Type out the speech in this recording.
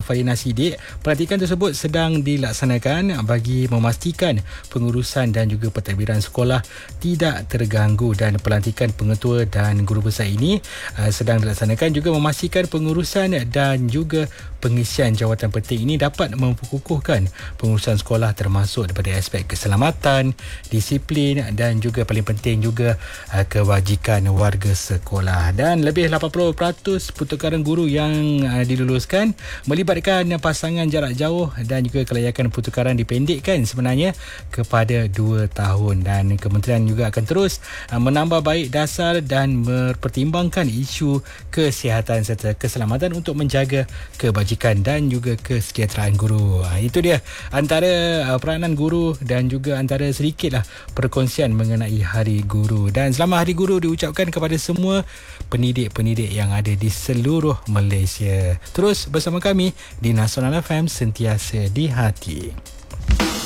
Farina Sidik. Pelantikan tersebut sedang dilaksanakan bagi memastikan pengurusan dan juga pentadbiran sekolah tidak terganggu, dan pelantikan pengetua dan guru besar ini sedang dilaksanakan juga memastikan pengurusan dan juga pengisian jawatan penting ini dapat memperkukuhkan pengurusan sekolah, termasuk daripada aspek keselamatan, disiplin dan juga paling penting juga kewajikan warga sekolah. Dan lebih 80% pertukaran guru yang diluluskan melibatkan pasangan jarak jauh, dan juga kelayakan pertukaran dipendekkan sebenarnya kepada 2 tahun, dan kementerian juga akan terus menambah baik dasar dan mempertimbangkan isu kesihatan serta keselamatan untuk menjaga kebajikan dan juga kesejahteraan guru. Itu dia antara peranan guru dan juga antara sedikitlah perkongsian mengenai Hari Guru. Dan selamat Hari Guru diucapkan kepada semua pendidik-pendidik yang ada di seluruh Malaysia. Terus bersama kami di Nasional FM, sentiasa di hati.